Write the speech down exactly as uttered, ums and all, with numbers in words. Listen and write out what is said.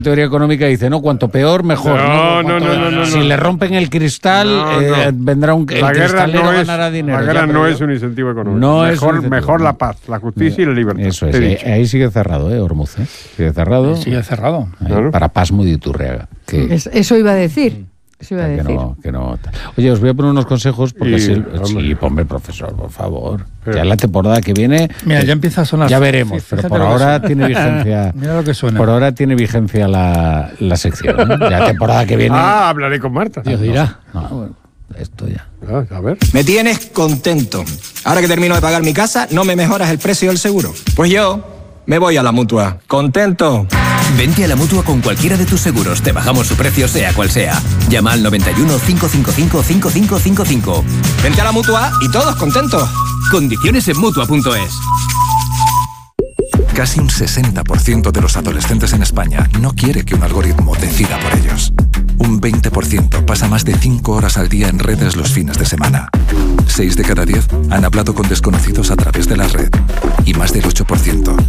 teoría económica dice, no, cuanto peor, mejor. No, no, no, no, no, no, Si no. le rompen el cristal, No, eh, no. vendrá un... La el guerra cristalero no es, ganará dinero. la guerra Ya, no pero es yo- un incentivo económico. No es mejor, un incentivo. mejor la paz, la justicia y la libertad. Eso es, He ahí, dicho. ahí sigue cerrado, ¿eh, Ormuz? ¿eh? Sigue cerrado. Sigue cerrado. Ahí, Claro. Para pasmo de Iturriaga. Que, Es- eso iba a decir. Eso iba a que decir. no, que no. Oye, os voy a poner unos consejos porque Y, si, hombre. sí, hombre, profesor, por favor. Pero- Ya la temporada que viene. Mira, eh, ya empieza a sonar. Ya veremos, Fíjate pero por lo que ahora suena. tiene vigencia. Mira lo que suena. Por ahora tiene vigencia la, la sección. ¿eh? Ya la temporada que viene. Ah, hablaré con Marta. Dios dirá. No, bueno, esto ya. Ah, a ver. Me tienes contento. Ahora que termino de pagar mi casa, ¿no me mejoras el precio del seguro? Pues yo me voy a la Mutua. ¿Contento? Vente a la Mutua con cualquiera de tus seguros. Te bajamos su precio, sea cual sea. Llama al noventa y uno, cinco cinco cinco, cinco cinco cinco cinco. Vente a la Mutua y todos contentos. Condiciones en Mutua punto es. Casi un sesenta por ciento de los adolescentes en España no quiere que un algoritmo decida por ellos. Un veinte por ciento pasa más de cinco horas al día en redes los fines de semana. seis de cada diez han hablado con desconocidos a través de la red. Y más del ocho por ciento